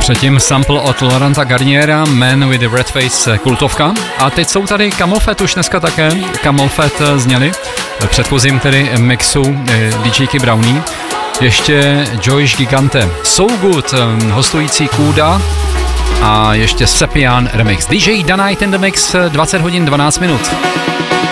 Předtím sample od Laurenta Garniera, Man with the Red Face, kultovka. A teď jsou tady Camel Fat už dneska také. Camel Fat zněli v předchozím tedy mixu DJky Brownie. Ještě Joyce Gigante, So Good, hostující Kůda a ještě Sepian remix. DJ Danite in the Mix, 20 hodin 12 minut.